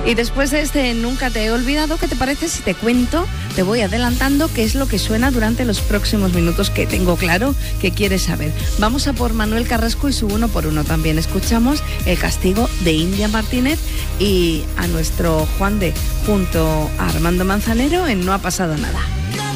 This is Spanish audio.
Y después de este Nunca te he olvidado, ¿qué te parece si te cuento, te voy adelantando qué es lo que suena durante los próximos minutos, que tengo claro que quieres saber? Vamos a por Manuel Carrasco y su 1x1. También escuchamos El castigo de India Martínez y a nuestro Juan de junto a Armando Manzanero en No ha pasado nada.